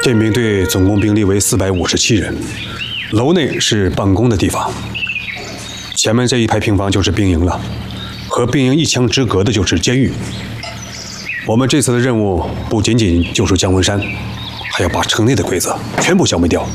宪兵队总共兵力为457人，楼内是办公的地方，前面这一排平房就是兵营了，和兵营一墙之隔的就是监狱。我们这次的任务不仅仅救出姜文山，还要把城内的鬼子全部消灭掉。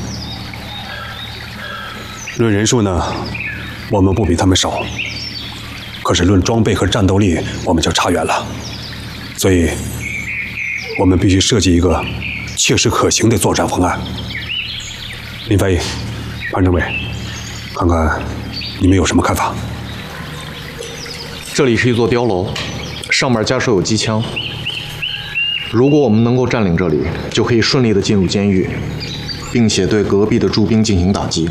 论人数呢，我们不比他们少，可是论装备和战斗力，我们就差远了。所以，我们必须设计一个切实可行的作战方案。林翻译、潘政委，看看你们有什么看法？ 这里是一座碉楼，上面加设有机枪。如果我们能够占领这里，就可以顺利地进入监狱，并且对隔壁的驻兵进行打击。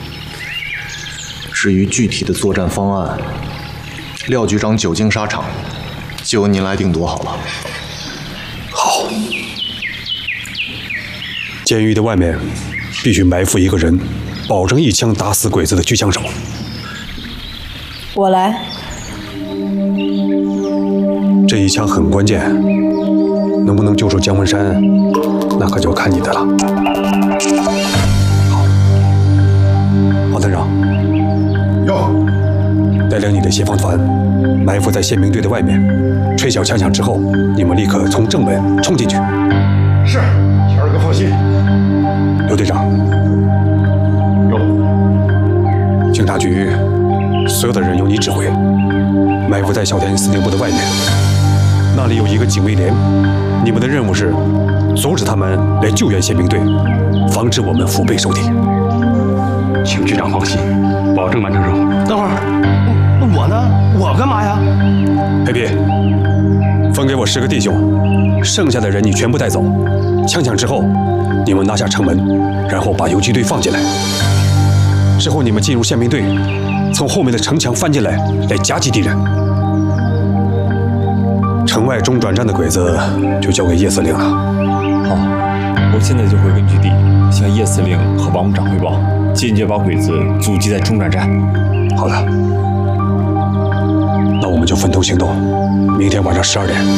至于具体的作战方案，廖局长久经沙场，就由您来定夺好了。 好。监狱的外面必须埋伏一个人，保证一枪打死鬼子的狙枪手。 我来。 这一枪很关键，能不能救出姜文山，那可就看你的了。好，黄团长。带领你的协防团埋伏在宪兵队的外面，吹响枪响之后，你们立刻从正门冲进去。 是，谦儿哥放心。 刘队长。警察局所有的人由你指挥，埋伏在小田司令部的外面，那里有一个警卫连，你们的任务是阻止他们来救援宪兵队，防止我们腹背受敌。 请局长放心，保证完成任务。 等会儿，那我呢？我干嘛呀？ 黑皮，分给我10个弟兄，剩下的人你全部带走。枪响之后，你们拿下城门，然后把游击队放进来。之后你们进入宪兵队，从后面的城墙翻进来，来夹击敌人。城外中转站的鬼子就交给叶司令了。 好，我现在就回根据地向叶司令和王部长汇报，坚决把鬼子阻击在中转站。 好的，那我们就分头行动，明天晚上12点